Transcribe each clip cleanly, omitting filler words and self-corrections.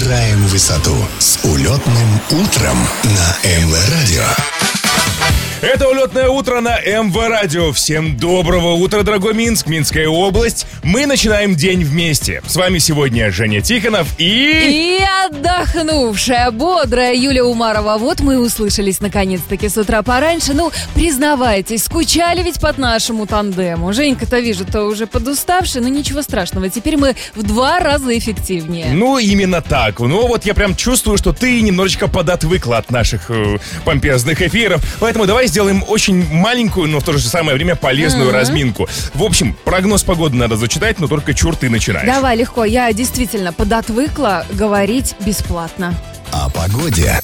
Набираем высоту с улетным утром на МВ-радио. Это «Улетное утро» на МВ-радио. Всем доброго утра, дорогой Минск, Минская область. Мы начинаем день вместе. С вами сегодня Женя Тихонов И отдохнувшая, бодрая Юля Умарова. Вот мы и услышались наконец-таки с утра пораньше. Ну, признавайтесь, скучали ведь под нашему тандему. Женька-то, вижу-то уже подуставший, но ничего страшного. Теперь мы в 2 раза эффективнее. Ну, именно так. Ну, вот я прям чувствую, что ты немножечко подотвыкла от наших помпезных эфиров. Поэтому давай сделаем очень маленькую, но в то же самое время полезную разминку. В общем, прогноз погоды надо зачитать, но только чур ты начинаешь. Давай, легко. Я действительно подотвыкла говорить бесплатно. О погоде.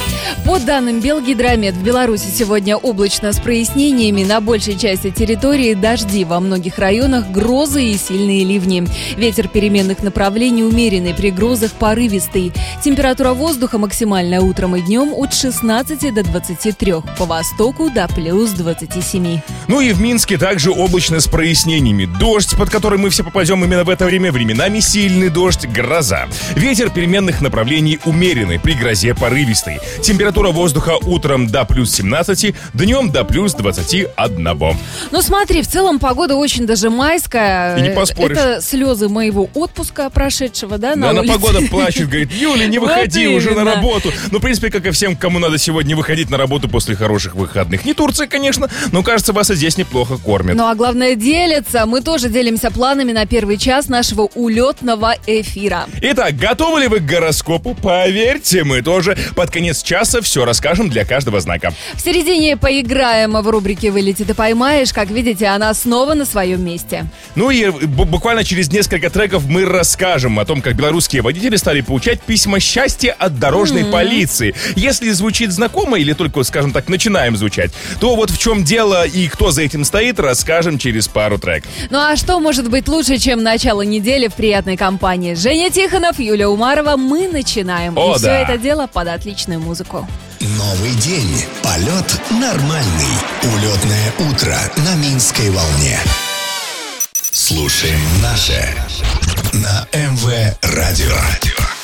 По данным Белгидромет, в Беларуси сегодня облачно с прояснениями. На большей части территории дожди. Во многих районах грозы и сильные ливни. Ветер переменных направлений умеренный, при грозах порывистый. Температура воздуха максимальная утром и днем от 16 до 23. По востоку до плюс 27. Ну и в Минске также облачно с прояснениями. Дождь, под который мы все попадем именно в это время. Временами сильный дождь, гроза. Ветер переменных направлений умеренный, при грозе порывистый. Температура воздуха утром до плюс 17, днем до плюс 21. Ну смотри, в целом погода очень даже майская. И не поспоришь. Это слезы моего отпуска прошедшего, да, на Она улице. погода плачет, говорит: Юля, не выходи Вот уже на именно. работу. Ну, в принципе, как и всем, кому надо сегодня выходить на работу после хороших выходных. Не Турция, конечно, но, кажется, вас и здесь неплохо кормят. Ну а главное, делятся. Мы тоже делимся планами на первый час нашего улетного эфира. Итак, готовы ли вы к гороскопу? Поверьте, мы тоже под конец часа все расскажем для каждого знака. В середине поиграем в рубрике «Вылетит и поймаешь». Как видите, она снова на своем месте. Ну и буквально через несколько треков мы расскажем о том, как белорусские водители стали получать письма счастья от дорожной полиции. Если звучит знакомо или только, скажем так, начинаем звучать, то вот в чем дело и кто за этим стоит, расскажем через пару треков. Ну а что может быть лучше, чем начало недели в приятной компании? Женя Тихонов, Юля Умарова. Мы начинаем. О, и все да. это дело под отличную музыку. Новый день. Полет нормальный. Улетное утро на Минской волне. Слушаем наше на МВ-радио.